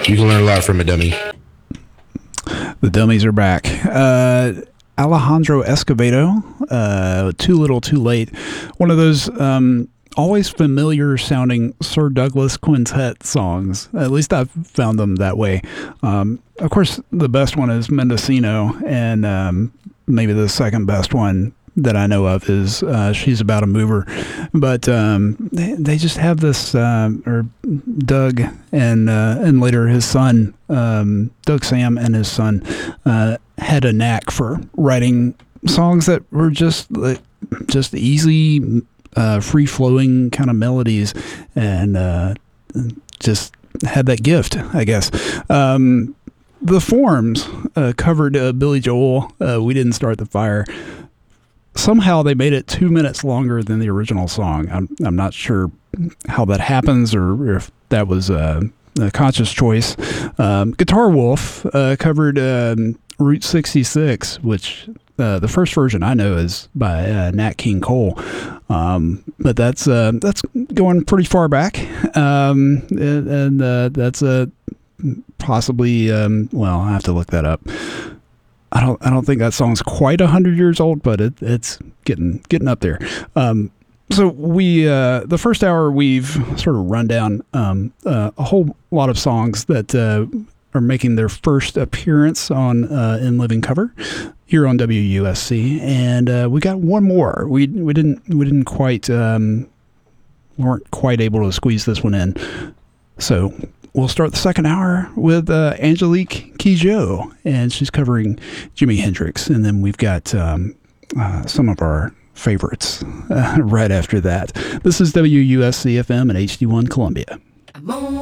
You can learn a lot from a dummy. The dummies are back. Alejandro Escovedo, Too Little Too Late. One of those always familiar sounding Sir Douglas Quintet songs. At least I've found them that way. Of course, the best one is Mendocino, and maybe the second best one that I know of is She's About a Mover. But they just have this, or Doug and later his son, Doug Sam and his son, had a knack for writing songs that were just easy, free-flowing kind of melodies, and just had that gift, I guess. The Forms covered Billy Joel, We Didn't Start the Fire. Somehow they made it 2 minutes longer than the original song. I'm not sure how that happens, or if that was a conscious choice. Guitar Wolf covered Route 66, which the first version I know is by Nat King Cole, but that's going pretty far back, and that's possibly well, I have to look that up. I don't think that song's quite 100 years old, but it's getting up there. So we the first hour we've sort of run down a whole lot of songs that are making their first appearance on In Living Cover here on WUSC, and we got one more. We didn't quite weren't quite able to squeeze this one in, so we'll start the second hour with Angelique Kidjo, and she's covering Jimi Hendrix, and then we've got some of our favorites right after that. This is WUSC FM and HD1 Columbia.